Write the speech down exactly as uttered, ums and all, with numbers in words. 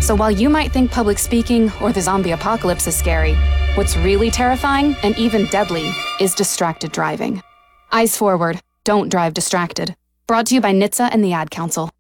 So while you might think public speaking or the zombie apocalypse is scary, what's really terrifying and even deadly is distracted driving. Eyes forward, don't drive distracted. Brought to you by N H T S A and the Ad Council.